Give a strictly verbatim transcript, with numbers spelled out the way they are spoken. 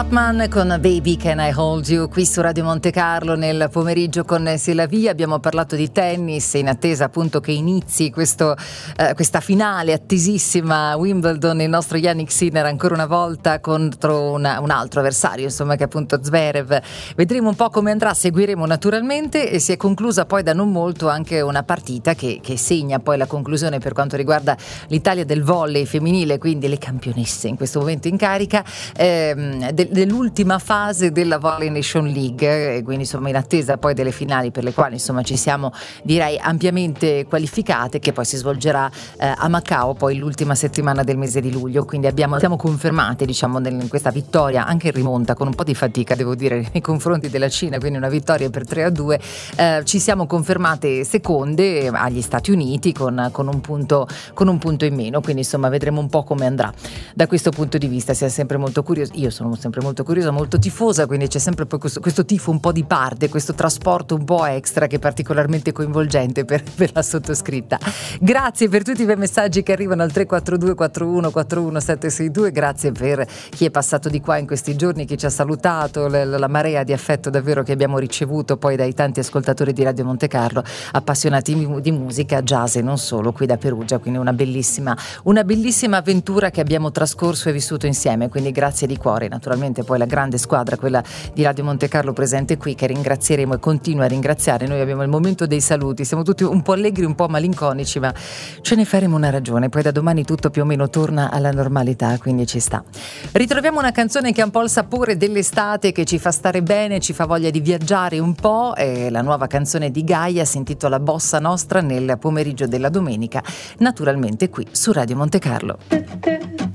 Man con Baby Can I Hold You qui su Radio Monte Carlo nel pomeriggio con C'est la Vie. Abbiamo parlato di tennis in attesa appunto che inizi questo, eh, questa finale attesissima Wimbledon. Il nostro Jannik Sinner ancora una volta contro una, un altro avversario, insomma, che è appunto Zverev. Vedremo un po' come andrà, seguiremo naturalmente. E si è conclusa poi da non molto anche una partita che, che segna poi la conclusione per quanto riguarda l'Italia del volley femminile, quindi le campionesse in questo momento in carica ehm, del dell'ultima fase della Volley Nation League, e quindi insomma in attesa poi delle finali per le quali insomma ci siamo direi ampiamente qualificate, che poi si svolgerà eh, a Macao poi l'ultima settimana del mese di luglio. Quindi abbiamo, siamo confermate diciamo in questa vittoria anche in rimonta con un po' di fatica devo dire nei confronti della Cina, quindi una vittoria per tre a due. Eh, ci siamo confermate seconde agli Stati Uniti con, con, un punto, con un punto in meno, quindi insomma vedremo un po' come andrà da questo punto di vista. Siamo sempre molto curiosi, io sono sempre molto molto curiosa, molto tifosa, quindi c'è sempre poi questo, questo tifo un po' di parte, questo trasporto un po' extra che è particolarmente coinvolgente per, per la sottoscritta. Grazie per tutti i bei messaggi che arrivano al tre quattro due quattro uno quattro uno sette sei due, grazie per chi è passato di qua in questi giorni, chi ci ha salutato, la, la marea di affetto davvero che abbiamo ricevuto poi dai tanti ascoltatori di Radio Monte Carlo, appassionati di musica, jazz e non solo, qui da Perugia, quindi una bellissima, una bellissima avventura che abbiamo trascorso e vissuto insieme, quindi grazie di cuore. Naturalmente poi la grande squadra, quella di Radio Monte Carlo presente qui, che ringrazieremo e continuo a ringraziare. Noi abbiamo il momento dei saluti, siamo tutti un po' allegri, un po' malinconici, ma ce ne faremo una ragione, poi da domani tutto più o meno torna alla normalità, quindi ci sta. Ritroviamo una canzone che ha un po' il sapore dell'estate, che ci fa stare bene, ci fa voglia di viaggiare un po', è la nuova canzone di Gaia, si intitola Bossa Nostra, nel pomeriggio della domenica, naturalmente qui su Radio Monte Carlo.